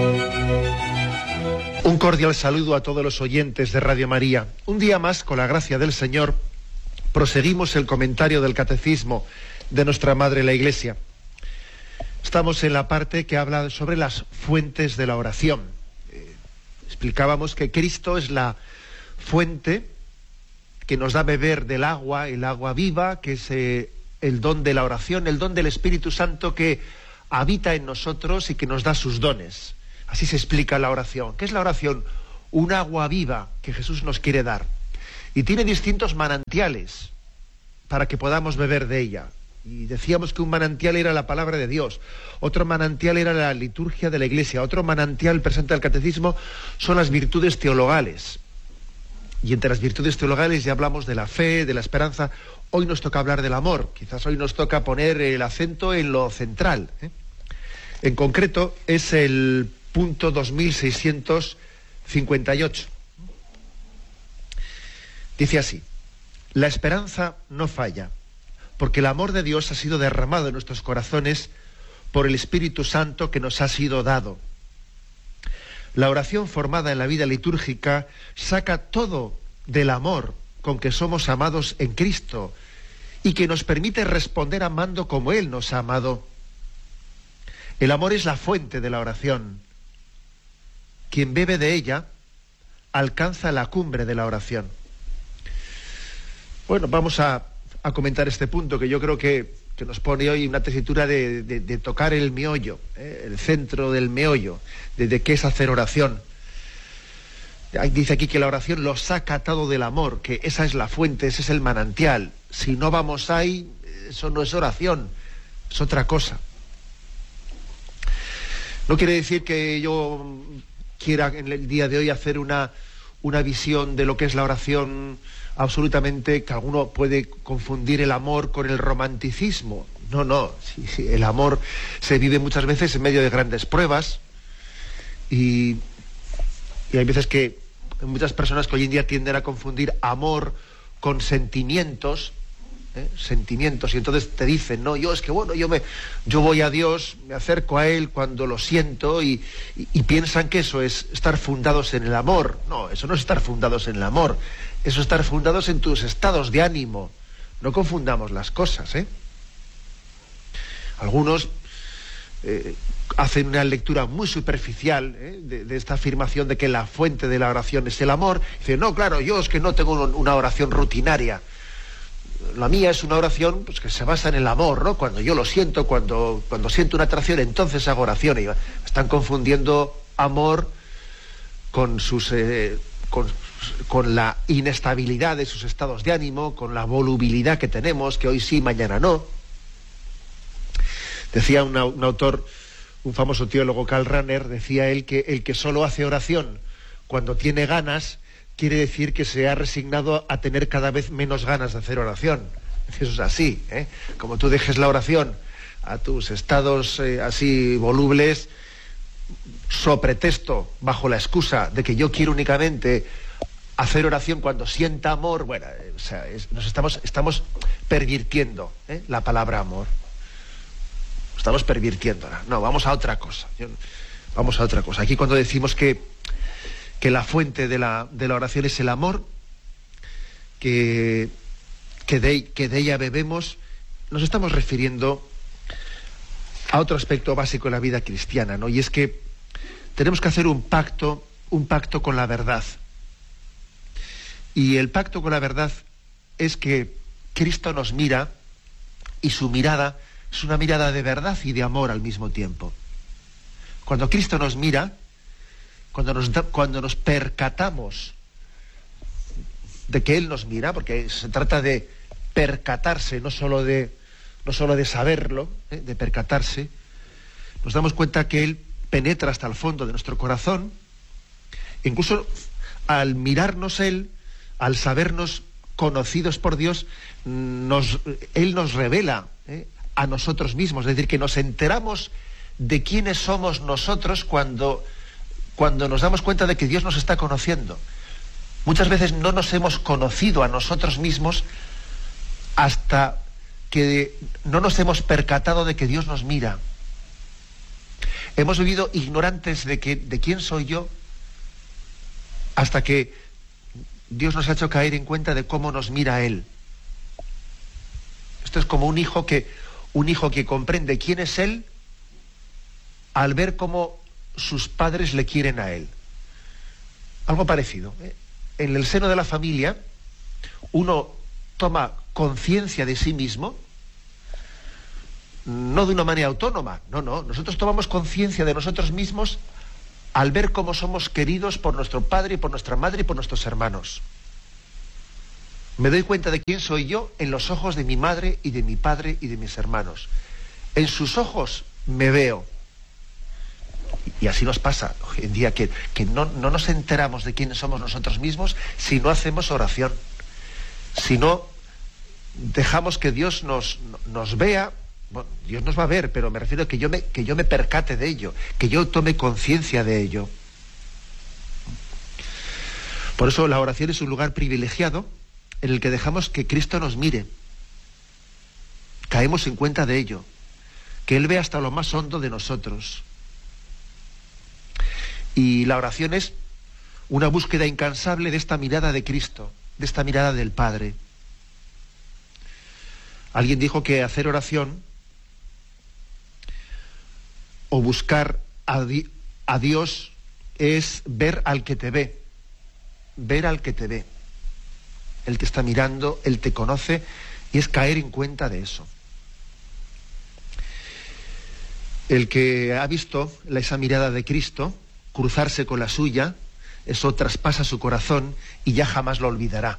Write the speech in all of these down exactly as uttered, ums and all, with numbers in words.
Un cordial saludo a todos los oyentes de Radio María. Un día más, con la gracia del Señor, proseguimos el comentario del Catecismo de nuestra Madre la Iglesia. Estamos en la parte que habla sobre las fuentes de la oración. Eh, explicábamos que Cristo es la fuente que nos da a beber del agua, el agua viva, que es eh, el don de la oración, el don del Espíritu Santo que habita en nosotros y que nos da sus dones. Así se explica la oración. ¿Qué es la oración? Un agua viva que Jesús nos quiere dar. Y tiene distintos manantiales para que podamos beber de ella. Y decíamos que un manantial era la palabra de Dios, otro manantial era la liturgia de la Iglesia, otro manantial, presenta el Catecismo, son las virtudes teologales. Y entre las virtudes teologales ya hablamos de la fe, de la esperanza. Hoy nos toca hablar del amor. Quizás hoy nos toca poner el acento en lo central, ¿eh? En concreto es el punto dos mil seiscientos cincuenta y ocho. Dice así: la esperanza no falla, porque el amor de Dios ha sido derramado en nuestros corazones por el Espíritu Santo que nos ha sido dado. La oración formada en la vida litúrgica saca todo del amor con que somos amados en Cristo y que nos permite responder amando como Él nos ha amado. El amor es la fuente de la oración. Quien bebe de ella alcanza la cumbre de la oración. Bueno, vamos a, a comentar este punto que yo creo que, que nos pone hoy una tesitura de, de, de tocar el meollo, ¿eh? El centro del meollo, de, de qué es hacer oración. Dice aquí que la oración lo saca todo del amor, que esa es la fuente, ese es el manantial. Si no vamos ahí, eso no es oración, es otra cosa. No quiere decir que yo quiera en el día de hoy hacer una, una visión de lo que es la oración absolutamente, que alguno puede confundir el amor con el romanticismo. No, no, sí, sí, el amor se vive muchas veces en medio de grandes pruebas y, y hay veces que hay muchas personas que hoy en día tienden a confundir amor con sentimientos, ¿eh? sentimientos, y entonces te dicen, no, yo es que bueno, yo me yo voy a Dios, me acerco a Él cuando lo siento y, y, y piensan que eso es estar fundados en el amor. No, eso no es estar fundados en el amor, eso es estar fundados en tus estados de ánimo. No confundamos las cosas, ¿eh? Algunos eh, hacen una lectura muy superficial ¿eh? de, de esta afirmación de que la fuente de la oración es el amor. Dicen, no, claro, yo es que no tengo una oración rutinaria. La mía es una oración pues, que se basa en el amor, ¿no? Cuando yo lo siento, cuando, cuando siento una atracción, entonces hago oración. Y están confundiendo amor con sus eh, con, con la inestabilidad de sus estados de ánimo, con la volubilidad que tenemos, que hoy sí, mañana no. Decía una, un autor, un famoso teólogo, Karl Rahner, decía él que el que solo hace oración cuando tiene ganas quiere decir que se ha resignado a tener cada vez menos ganas de hacer oración. Eso es así, ¿eh? Como tú dejes la oración a tus estados eh, así volubles, so pretexto, bajo la excusa de que yo quiero únicamente hacer oración cuando sienta amor, bueno, eh, o sea, es, nos estamos, estamos pervirtiendo ¿eh? la palabra amor. Estamos pervirtiéndola. No, vamos a otra cosa. Yo, vamos a otra cosa. Aquí cuando decimos que que la fuente de la, de la oración es el amor, que, que, de, que de ella bebemos, nos estamos refiriendo a otro aspecto básico de la vida cristiana, ¿no? Y es que tenemos que hacer un pacto, un pacto con la verdad. Y el pacto con la verdad es que Cristo nos mira y su mirada es una mirada de verdad y de amor al mismo tiempo. Cuando Cristo nos mira, Cuando nos, da, cuando nos percatamos de que Él nos mira, porque se trata de percatarse, no solo de, no solo de saberlo, ¿eh? de percatarse, nos damos cuenta que Él penetra hasta el fondo de nuestro corazón. Incluso al mirarnos Él, al sabernos conocidos por Dios, nos, Él nos revela ¿eh? a nosotros mismos, es decir, que nos enteramos de quiénes somos nosotros cuando... cuando nos damos cuenta de que Dios nos está conociendo. Muchas veces no nos hemos conocido a nosotros mismos hasta que no nos hemos percatado de que Dios nos mira. Hemos vivido ignorantes de, que, de quién soy yo, hasta que Dios nos ha hecho caer en cuenta de cómo nos mira Él. Esto es como un hijo que, un hijo que comprende quién es Él al ver cómo sus padres le quieren a Él. Algo parecido. En el seno de la familia, uno toma conciencia de sí mismo, no de una manera autónoma, no, no, nosotros tomamos conciencia de nosotros mismos al ver cómo somos queridos por nuestro padre y por nuestra madre y por nuestros hermanos. Me doy cuenta de quién soy yo en los ojos de mi madre y de mi padre y de mis hermanos. En sus ojos me veo. Y así nos pasa hoy en día, que, que no, no nos enteramos de quiénes somos nosotros mismos si no hacemos oración, si no dejamos que Dios nos, nos vea. Bueno, Dios nos va a ver, pero me refiero a que yo me, que yo me percate de ello, que yo tome conciencia de ello. Por eso la oración es un lugar privilegiado en el que dejamos que Cristo nos mire. Caemos en cuenta de ello, que Él ve hasta lo más hondo de nosotros. Y la oración es una búsqueda incansable de esta mirada de Cristo, de esta mirada del Padre. Alguien dijo que hacer oración o buscar a, di- a Dios es ver al que te ve, ver al que te ve. Él te está mirando, Él te conoce, y es caer en cuenta de eso. El que ha visto esa mirada de Cristo cruzarse con la suya, eso traspasa su corazón y ya jamás lo olvidará.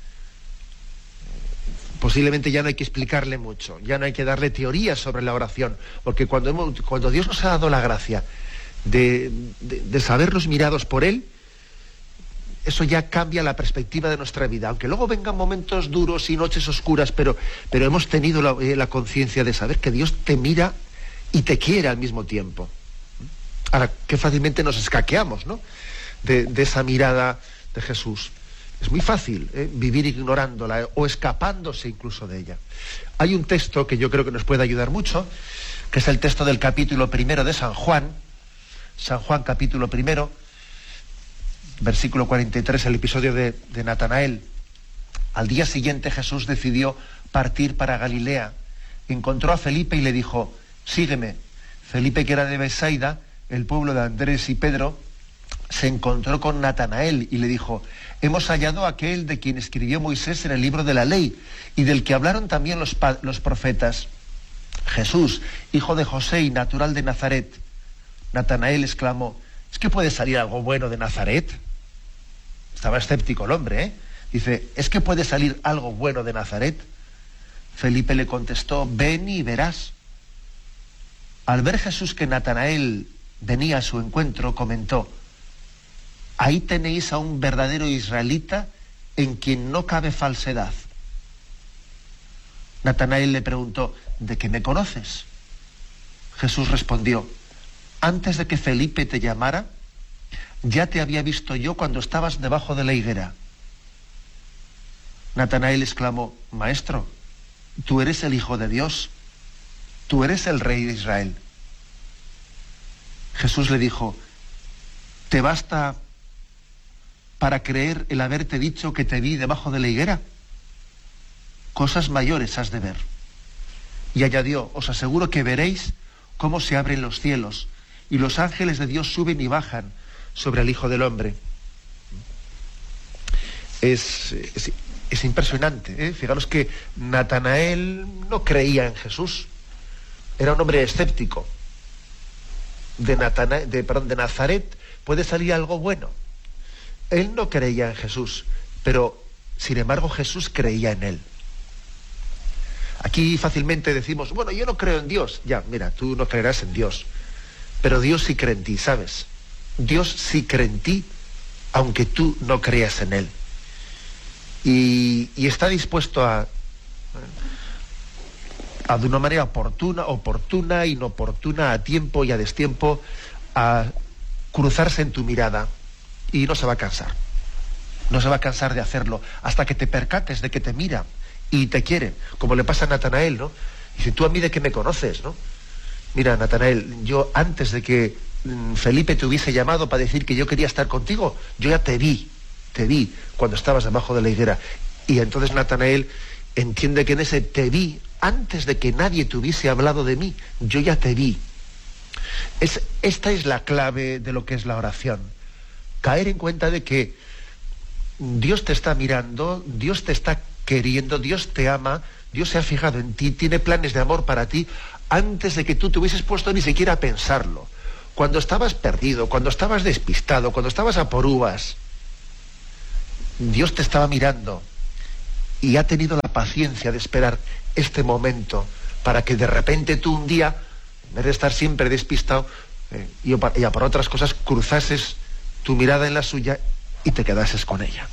Posiblemente ya no hay que explicarle mucho, ya no hay que darle teorías sobre la oración, porque cuando, hemos, cuando Dios nos ha dado la gracia de, de, de sabernos mirados por Él, eso ya cambia la perspectiva de nuestra vida, aunque luego vengan momentos duros y noches oscuras, pero, pero hemos tenido la, eh, la conciencia de saber que Dios te mira y te quiere al mismo tiempo. Ahora, qué fácilmente nos escaqueamos, ¿no?, de, de esa mirada de Jesús. Es muy fácil ¿eh? vivir ignorándola, ¿eh? o escapándose incluso de ella. Hay un texto que yo creo que nos puede ayudar mucho, que es el texto del capítulo primero de San Juan, San Juan capítulo primero, versículo cuarenta y tres, el episodio de, de Natanael. Al día siguiente Jesús decidió partir para Galilea. Encontró a Felipe y le dijo: sígueme. Felipe, que era de Betsaida, el pueblo de Andrés y Pedro, se encontró con Natanael y le dijo: hemos hallado a aquel de quien escribió Moisés en el libro de la ley y del que hablaron también los, los profetas, Jesús, hijo de José y natural de Nazaret. Natanael exclamó: ¿es que puede salir algo bueno de Nazaret? Estaba escéptico el hombre, ¿eh? Dice: ¿es que puede salir algo bueno de Nazaret? Felipe le contestó: ven y verás. Al ver Jesús que Natanael venía a su encuentro, comentó: ahí tenéis a un verdadero israelita en quien no cabe falsedad. Natanael le preguntó: ¿de qué me conoces? Jesús respondió: antes de que Felipe te llamara, ya te había visto yo cuando estabas debajo de la higuera. Natanael exclamó: Maestro, tú eres el Hijo de Dios, tú eres el Rey de Israel. Jesús le dijo: ¿te basta para creer el haberte dicho que te vi debajo de la higuera? Cosas mayores has de ver. Y añadió: os aseguro que veréis cómo se abren los cielos y los ángeles de Dios suben y bajan sobre el Hijo del Hombre. Es, es, es impresionante, ¿eh? Fijaros que Natanael no creía en Jesús, era un hombre escéptico. De, Natana, de, perdón, de Nazaret puede salir algo bueno. Él no creía en Jesús, pero sin embargo Jesús creía en él. Aquí fácilmente decimos: bueno, yo no creo en Dios. Ya, mira, tú no creerás en Dios, pero Dios sí cree en ti, ¿sabes? Dios sí cree en ti, aunque tú no creas en Él. Y, y está dispuesto a, a, de una manera oportuna, oportuna, inoportuna, a tiempo y a destiempo, a cruzarse en tu mirada. Y no se va a cansar. No se va a cansar de hacerlo hasta que te percates de que te mira y te quiere, como le pasa a Natanael, ¿no? Dice: tú a mí de qué me conoces, ¿no? mira, Natanael, yo antes de que mm, Felipe te hubiese llamado para decir que yo quería estar contigo, yo ya te vi, te vi cuando estabas debajo de la higuera. Y entonces Natanael entiende que en ese te vi, antes de que nadie te hubiese hablado de mí, yo ya te vi. Es, esta es la clave de lo que es la oración. Caer en cuenta de que Dios te está mirando, Dios te está queriendo, Dios te ama, Dios se ha fijado en ti, tiene planes de amor para ti, antes de que tú te hubieses puesto ni siquiera a pensarlo. Cuando estabas perdido, cuando estabas despistado, cuando estabas a por uvas, Dios te estaba mirando y ha tenido la paciencia de esperar este momento para que de repente tú un día, en vez de estar siempre despistado eh, y, y a por otras cosas, cruzases tu mirada en la suya y te quedases con ella.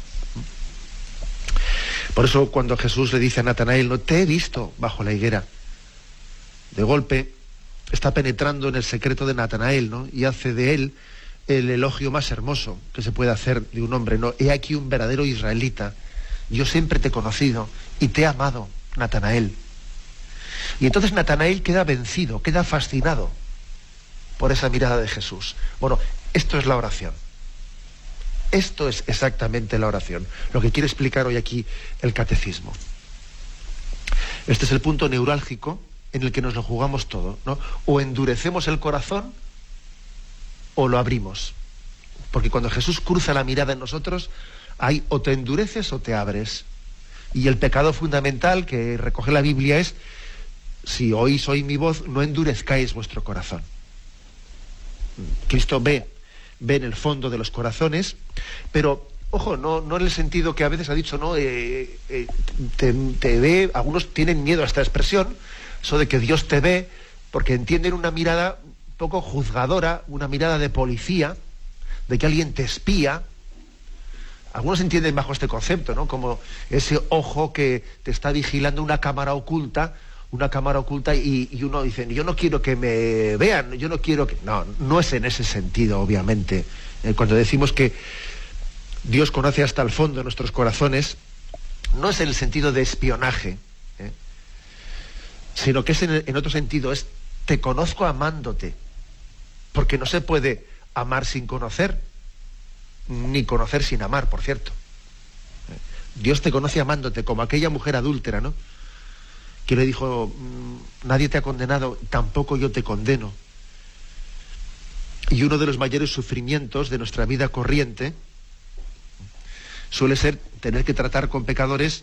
Por eso cuando Jesús le dice a Natanael, no te he visto bajo la higuera, de golpe está penetrando en el secreto de Natanael, ¿no? Y hace de él el elogio más hermoso que se puede hacer de un hombre, ¿no? He aquí un verdadero israelita, yo siempre te he conocido y te he amado, Natanael. Y entonces Natanael queda vencido, queda fascinado por esa mirada de Jesús. Bueno, esto es la oración. Esto es exactamente la oración, lo que quiere explicar hoy aquí el catecismo. Este es el punto neurálgico en el que nos lo jugamos todo, ¿no? O endurecemos el corazón o lo abrimos. Porque cuando Jesús cruza la mirada en nosotros, hay o te endureces o te abres. Y el pecado fundamental que recoge la Biblia es, si oís hoy mi voz, no endurezcáis vuestro corazón. Cristo ve ve en el fondo de los corazones, pero, ojo, no, no en el sentido que a veces ha dicho, no, eh, eh, te, te ve, algunos tienen miedo a esta expresión, eso de que Dios te ve, porque entienden una mirada un poco juzgadora, una mirada de policía, de que alguien te espía. Algunos entienden bajo este concepto, ¿no? Como ese ojo que te está vigilando, una cámara oculta, una cámara oculta y, y uno dice, yo no quiero que me vean, yo no quiero que... No, no es en ese sentido, obviamente. Eh, cuando decimos que Dios conoce hasta el fondo de nuestros corazones, no es en el sentido de espionaje, ¿eh? Sino que es en, en otro sentido, es te conozco amándote, porque no se puede amar sin conocer, ni conocer sin amar, por cierto. ¿Eh? Dios te conoce amándote, como aquella mujer adúltera, ¿no? Que le dijo, nadie te ha condenado, tampoco yo te condeno. Y uno de los mayores sufrimientos de nuestra vida corriente suele ser tener que tratar con pecadores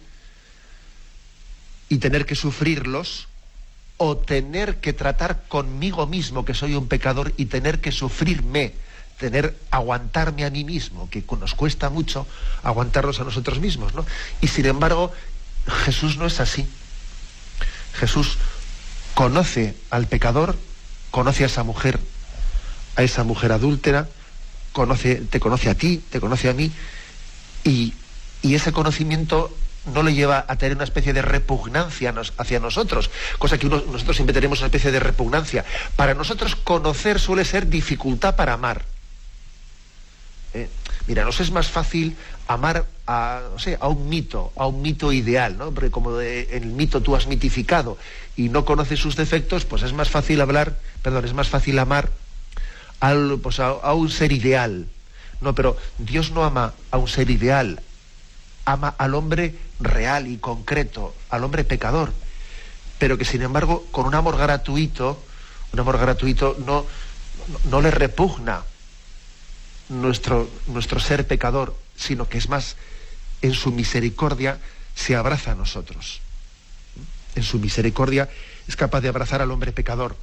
y tener que sufrirlos, o tener que tratar conmigo mismo, que soy un pecador, y tener que sufrirme, tener, aguantarme a mí mismo, que nos cuesta mucho aguantarnos a nosotros mismos, ¿no? Y sin embargo, Jesús no es así. Jesús conoce al pecador, conoce a esa mujer, a esa mujer adúltera, conoce, te conoce a ti, te conoce a mí, y, y ese conocimiento no le lleva a tener una especie de repugnancia nos, hacia nosotros, cosa que uno, nosotros siempre tenemos una especie de repugnancia. Para nosotros conocer suele ser dificultad para amar. ¿Eh? Mira, nos es más fácil amar a, no sé, a un mito, a un mito ideal, ¿no? Porque como de, en el mito tú has mitificado y no conoces sus defectos, pues es más fácil hablar, perdón, es más fácil amar al, pues a, a un ser ideal. No, pero Dios no ama a un ser ideal, ama al hombre real y concreto, al hombre pecador, pero que sin embargo con un amor gratuito, un amor gratuito no, no, no le repugna nuestro, nuestro ser pecador, sino que es más, en su misericordia se abraza a nosotros. En su misericordia es capaz de abrazar al hombre pecador.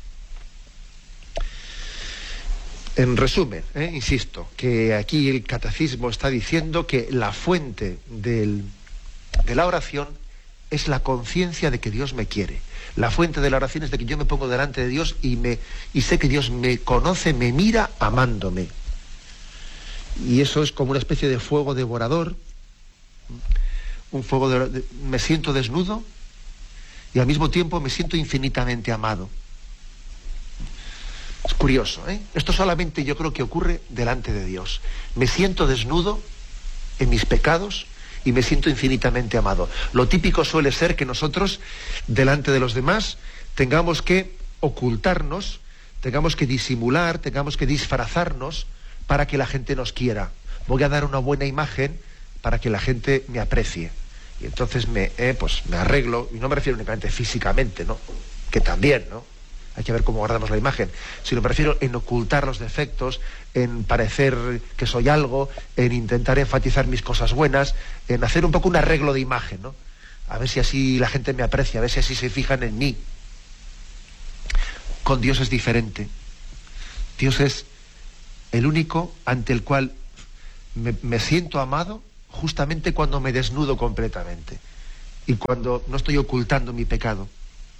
En resumen, eh, insisto, que aquí el catecismo está diciendo que la fuente del, de la oración es la conciencia de que Dios me quiere. La fuente de la oración es de que yo me pongo delante de Dios y, me, y sé que Dios me conoce, me mira amándome. Y eso es como una especie de fuego devorador, un fuego de, de, me siento desnudo y al mismo tiempo me siento infinitamente amado. Es curioso, ¿eh? Esto solamente yo creo que ocurre delante de Dios. Me siento desnudo en mis pecados y me siento infinitamente amado. Lo típico suele ser que nosotros, delante de los demás, tengamos que ocultarnos, tengamos que disimular, tengamos que disfrazarnos para que la gente nos quiera. Voy a dar una buena imagen para que la gente me aprecie. Y entonces me, eh, pues me arreglo, y no me refiero únicamente físicamente, ¿no? Que también, ¿no? Hay que ver cómo guardamos la imagen, sino me refiero en ocultar los defectos, en parecer que soy algo, en intentar enfatizar mis cosas buenas, en hacer un poco un arreglo de imagen, ¿no? A ver si así la gente me aprecia, a ver si así se fijan en mí. Con Dios es diferente. Dios es el único ante el cual me, me siento amado justamente cuando me desnudo completamente y cuando no estoy ocultando mi pecado.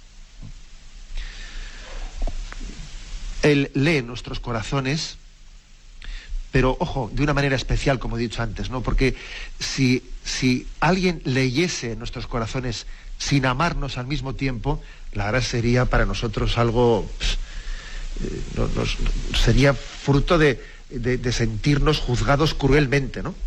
Él lee nuestros corazones, pero ojo, de una manera especial, como he dicho antes, ¿no? Porque si, si alguien leyese nuestros corazones sin amarnos al mismo tiempo, la verdad sería para nosotros algo, eh, no, nos, sería fruto de, de, de sentirnos juzgados cruelmente, ¿no?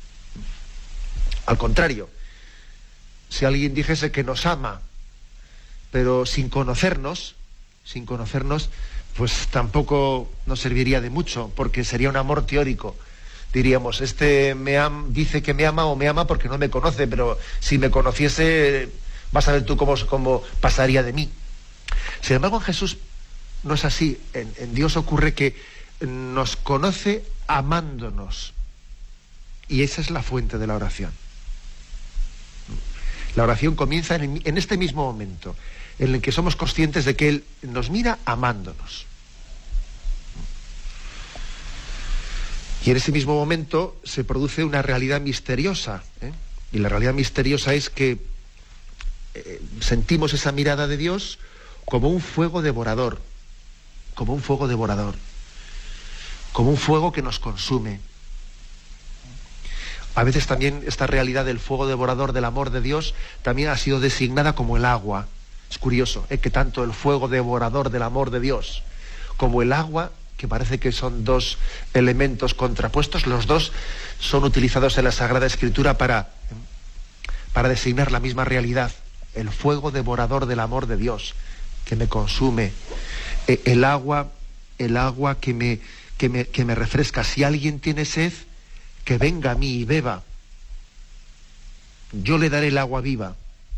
Al contrario, si alguien dijese que nos ama, pero sin conocernos, sin conocernos, pues tampoco nos serviría de mucho, porque sería un amor teórico. Diríamos, este me am, dice que me ama o me ama porque no me conoce, pero si me conociese, vas a ver tú cómo, cómo pasaría de mí. Sin embargo, en Jesús no es así. En, en Dios ocurre que nos conoce amándonos. Y esa es la fuente de la oración. La oración comienza en, en este mismo momento, en el que somos conscientes de que Él nos mira amándonos. Y en ese mismo momento se produce una realidad misteriosa, ¿eh? Y la realidad misteriosa es que eh, sentimos esa mirada de Dios como un fuego devorador, como un fuego devorador, como un fuego que nos consume. A veces también esta realidad del fuego devorador del amor de Dios también ha sido designada como el agua. Es curioso, ¿eh? Que tanto el fuego devorador del amor de Dios como el agua, que parece que son dos elementos contrapuestos, los dos son utilizados en la Sagrada Escritura para, para designar la misma realidad. El fuego devorador del amor de Dios, que me consume. El agua, el agua que me, que me, que me refresca. Si alguien tiene sed, que venga a mí y beba. Yo le daré el agua viva.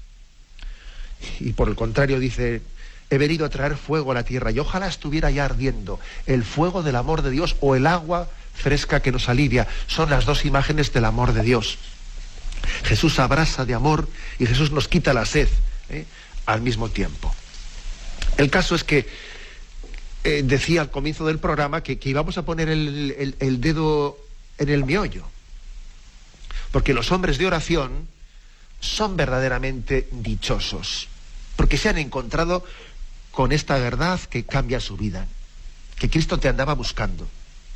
Y por el contrario dice, he venido a traer fuego a la tierra, y ojalá estuviera ya ardiendo. El fuego del amor de Dios o el agua fresca que nos alivia. Son las dos imágenes del amor de Dios. Jesús abrasa de amor y Jesús nos quita la sed, ¿eh? al mismo tiempo. El caso es que eh, decía al comienzo del programa que, que íbamos a poner el, el, el dedo en el meollo, porque los hombres de oración son verdaderamente dichosos, porque se han encontrado con esta verdad que cambia su vida, que Cristo te andaba buscando.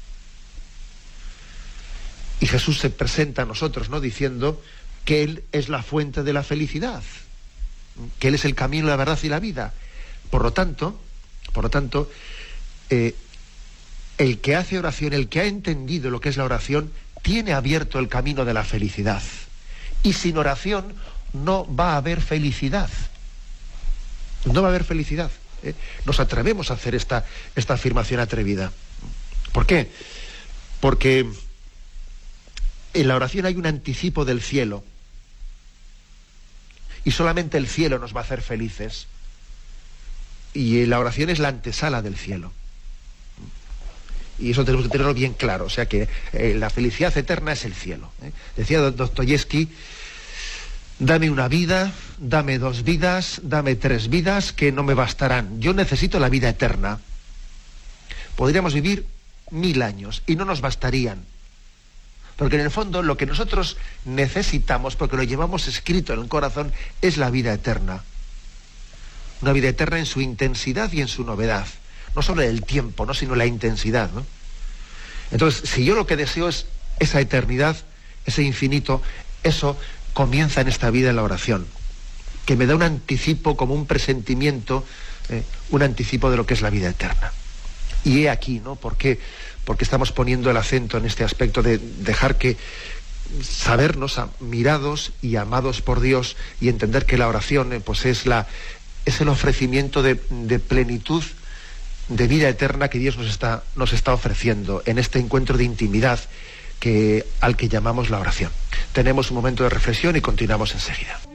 Y Jesús se presenta a nosotros, ¿no?, diciendo que Él es la fuente de la felicidad, que Él es el camino, la verdad y la vida. Por lo tanto, por lo tanto, eh, el que hace oración, el que ha entendido lo que es la oración, tiene abierto el camino de la felicidad. Y sin oración no va a haber felicidad. No va a haber felicidad. ¿eh? Nos atrevemos a hacer esta, esta afirmación atrevida. ¿Por qué? Porque en la oración hay un anticipo del cielo. Y solamente el cielo nos va a hacer felices. Y la oración es la antesala del cielo. Y eso tenemos que tenerlo bien claro. O sea que eh, la felicidad eterna es el cielo. ¿eh? Decía Dostoyevsky, dame una vida, dame dos vidas, dame tres vidas que no me bastarán. Yo necesito la vida eterna. Podríamos vivir mil años y no nos bastarían. Porque en el fondo lo que nosotros necesitamos, porque lo llevamos escrito en el corazón, es la vida eterna. Una vida eterna en su intensidad y en su novedad. No solo el tiempo, ¿no?, sino la intensidad, ¿no? Entonces, si yo lo que deseo es esa eternidad, ese infinito, eso comienza en esta vida en la oración, que me da un anticipo, como un presentimiento, eh, un anticipo de lo que es la vida eterna. Y he aquí, ¿no? ¿Por qué? Porque estamos poniendo el acento en este aspecto de dejar que sabernos mirados y amados por Dios y entender que la oración, eh, pues es la es el ofrecimiento de, de plenitud de vida eterna que Dios nos está, nos está ofreciendo en este encuentro de intimidad que, al que llamamos la oración. Tenemos un momento de reflexión y continuamos enseguida.